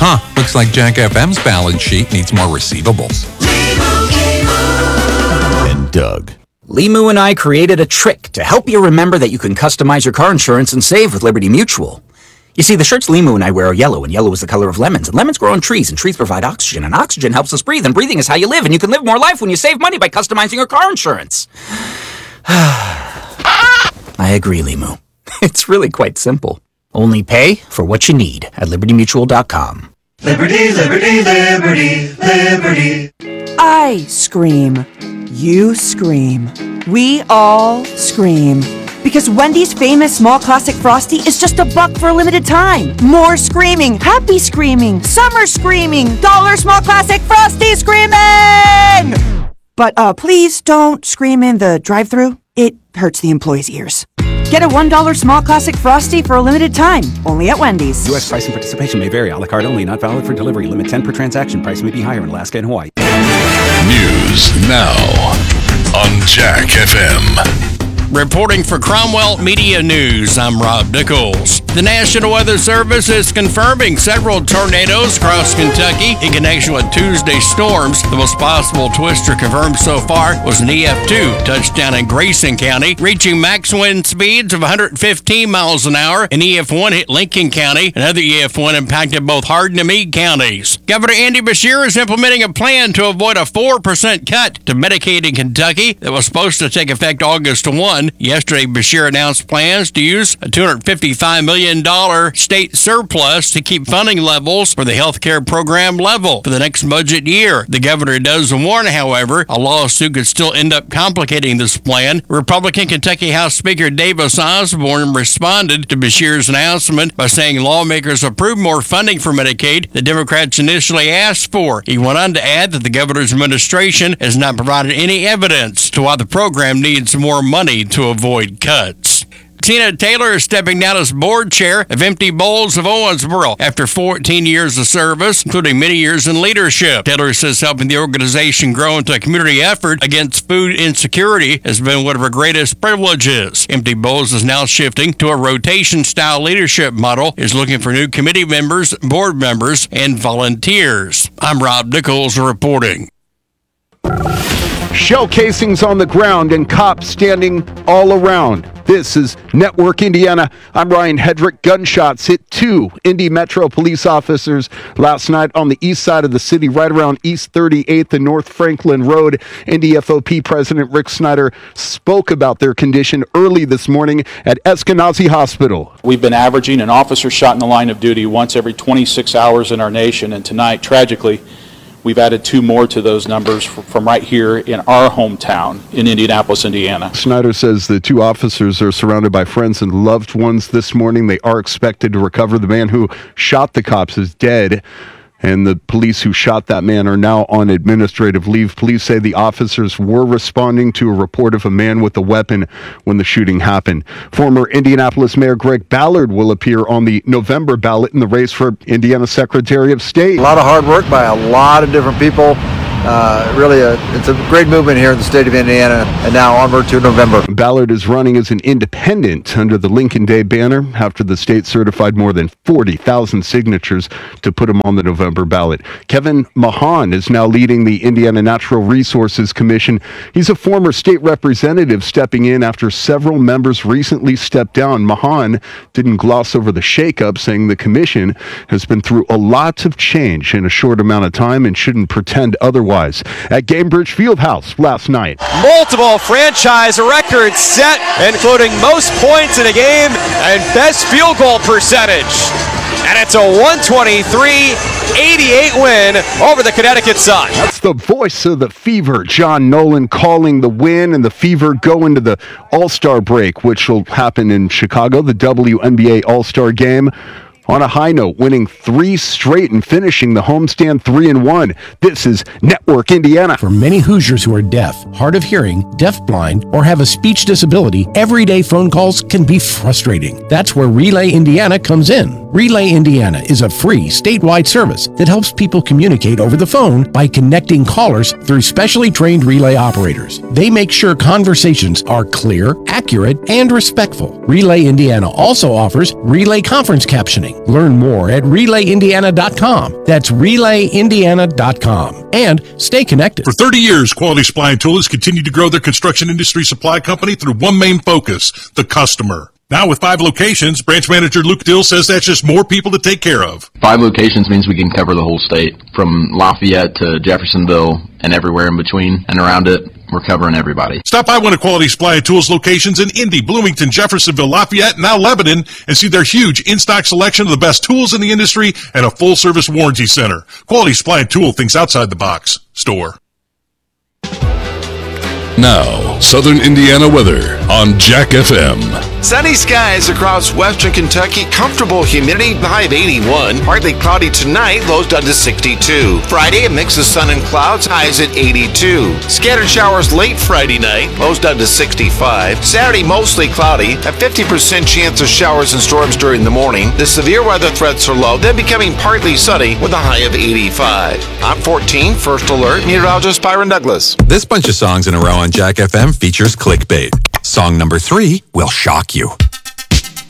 Looks like Jack FM's balance sheet needs more receivables. And Doug. Limu and I created a trick to help you remember that you can customize your car insurance and save with Liberty Mutual. You see, the shirts Limu and I wear are yellow, and yellow is the color of lemons, and lemons grow on trees, and trees provide oxygen, and oxygen helps us breathe, and breathing is how you live, and you can live more life when you save money by customizing your car insurance. I agree, Limu. It's really quite simple. Only pay for what you need at LibertyMutual.com. Liberty, liberty, liberty, liberty. I scream. You scream. We all scream. Because Wendy's famous small classic Frosty is just $1 for a limited time. More screaming, happy screaming, summer screaming, $1 small classic Frosty screaming! But please don't scream in the drive-thru. It hurts the employees' ears. Get a $1 small classic Frosty for a limited time, only at Wendy's. U.S. price and participation may vary. A la carte only, not valid for delivery. Limit 10 per transaction. Price may be higher in Alaska and Hawaii. News now on Jack FM. Reporting for Cromwell Media News, I'm Rob Nichols. The National Weather Service is confirming several tornadoes across Kentucky in connection with Tuesday storms. The most possible twister confirmed so far was an EF2 touchdown in Grayson County, reaching max wind speeds of 115 miles an hour. An EF1 hit Lincoln County. Another EF1 impacted both Hardin and Meade counties. Governor Andy Beshear is implementing a plan to avoid a 4% cut to Medicaid in Kentucky that was supposed to take effect August 1. Yesterday, Beshear announced plans to use a $255 million state surplus to keep funding levels for the health care program level for the next budget year. The governor does warn, however, a lawsuit could still end up complicating this plan. Republican Kentucky House Speaker Davis Osborne responded to Beshear's announcement by saying lawmakers approved more funding for Medicaid than Democrats initially asked for. He went on to add that the governor's administration has not provided any evidence to why the program needs more money to avoid cuts. Tina Taylor is stepping down as board chair of Empty Bowls of Owensboro after 14 years of service, including many years in leadership. Taylor says helping the organization grow into a community effort against food insecurity has been one of her greatest privileges. Empty Bowls is now shifting to a rotation-style leadership model, is looking for new committee members, board members, and volunteers. I'm Rob Nichols reporting. Shell casings on the ground and cops standing all around. This is Network Indiana. I'm Ryan Hedrick. Gunshots hit 2 Indy Metro police officers last night on the east side of the city, right around East 38th and North Franklin Road. Indy FOP President Rick Snyder spoke about their condition early this morning at Eskenazi Hospital. We've been averaging an officer shot in the line of duty once every 26 hours in our nation, and tonight, tragically, we've added 2 more to those numbers from right here in our hometown in Indianapolis, Indiana. Snyder says the 2 officers are surrounded by friends and loved ones this morning. They are expected to recover. The man who shot the cops is dead, and the police who shot that man are now on administrative leave. Police say the officers were responding to a report of a man with a weapon when the shooting happened. Former Indianapolis Mayor Greg Ballard will appear on the November ballot in the race for Indiana Secretary of State. A lot of hard work by a lot of different people. It's a great movement here in the state of Indiana, and now onward to November. Ballard is running as an independent under the Lincoln Day banner after the state certified more than 40,000 signatures to put him on the November ballot. Kevin Mahan is now leading the Indiana Natural Resources Commission. He's a former state representative stepping in after several members recently stepped down. Mahan didn't gloss over the shakeup, saying the commission has been through a lot of change in a short amount of time and shouldn't pretend otherwise. At Gamebridge Fieldhouse last night. Multiple franchise records set, including most points in a game and best field goal percentage. And it's a 123-88 win over the Connecticut Sun. That's the voice of the Fever, John Nolan, calling the win, and the Fever go into the All-Star break, which will happen in Chicago, the WNBA All-Star Game. On a high note, winning 3 straight and finishing the homestand 3-1. This is Network Indiana. For many Hoosiers who are deaf, hard of hearing, deafblind, or have a speech disability, everyday phone calls can be frustrating. That's where Relay Indiana comes in. Relay Indiana is a free statewide service that helps people communicate over the phone by connecting callers through specially trained relay operators. They make sure conversations are clear, accurate, and respectful. Relay Indiana also offers relay conference captioning, planning. Learn more at RelayIndiana.com. That's RelayIndiana.com. And stay connected. For 30 years, Quality Supply and Tool has continued to grow their construction industry supply company through one main focus, the customer. Now with 5 locations, branch manager Luke Dill says that's just more people to take care of. 5 locations means we can cover the whole state, from Lafayette to Jeffersonville and everywhere in between and around it. We're covering everybody. Stop by one of Quality Supply and Tools locations in Indy, Bloomington, Jeffersonville, Lafayette, and now Lebanon, and see their huge in-stock selection of the best tools in the industry and a full-service warranty center. Quality Supply and Tool thinks outside the box. Store. Now, Southern Indiana weather on Jack FM. Sunny skies across western Kentucky, comfortable humidity, high of 81. Partly cloudy tonight, lows down to 62. Friday, a mix of sun and clouds, highs at 82. Scattered showers late Friday night, lows down to 65. Saturday, mostly cloudy, a 50% chance of showers and storms during the morning. The severe weather threats are low, then becoming partly sunny with a high of 85. On 14, First Alert, meteorologist Byron Douglas. This bunch of songs in a row on Jack FM features clickbait. Song number 3 will shock you.